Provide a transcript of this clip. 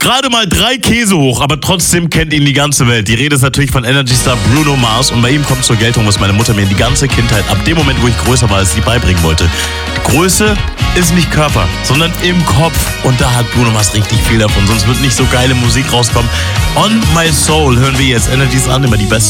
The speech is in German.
gerade mal 3 Käse hoch, aber trotzdem kennt ihn die ganze Welt. Die Rede ist natürlich von Energy Star Bruno Mars und bei ihm kommt zur Geltung, was meine Mutter mir die ganze Kindheit, ab dem Moment, wo ich größer war, sie beibringen wollte. Größe ist nicht Körper, sondern im Kopf. Und da hat Bruno Mars richtig viel davon, sonst wird nicht so geile Musik rauskommen. On My Soul hören wir jetzt Energy Star an, immer die beste